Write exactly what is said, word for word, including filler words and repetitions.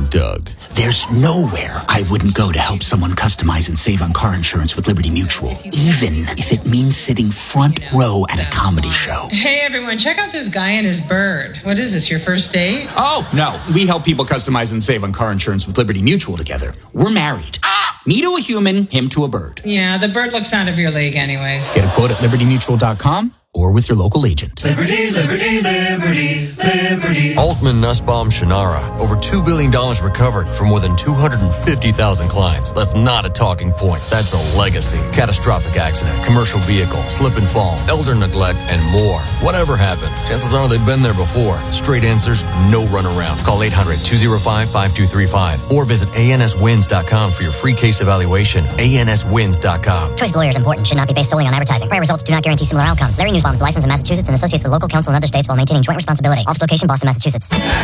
Doug. There's nowhere I wouldn't go to help someone customize and save on car insurance with Liberty Mutual, even if it means sitting front row at a comedy show. Hey, everyone, check out this guy and his bird. What is this, your first date? Oh, no. We help people customize and save on car insurance with Liberty Mutual together. We're married. Me to a human, him to a bird. Yeah, the bird looks out of your league anyways. Get a quote at liberty mutual dot com or with your local agent. Liberty, liberty, liberty, liberty. Altman, Nussbaum, Shannara. Over two billion dollars recovered from more than two hundred fifty thousand clients. That's not a talking point. That's a legacy. Catastrophic accident, commercial vehicle, slip and fall, elder neglect, and more. Whatever happened, chances are they've been there before. Straight answers, no runaround. Call eight hundred, two oh five, five two three five or visit A N S wins dot com for your free case evaluation. A N S wins dot com. Choice of lawyer is important. Should not be based solely on advertising. Prior results do not guarantee similar outcomes. Larry Nussbaum is licensed in Massachusetts and associates with local counsel in other states while maintaining joint responsibility. Office location, Boston, Massachusetts.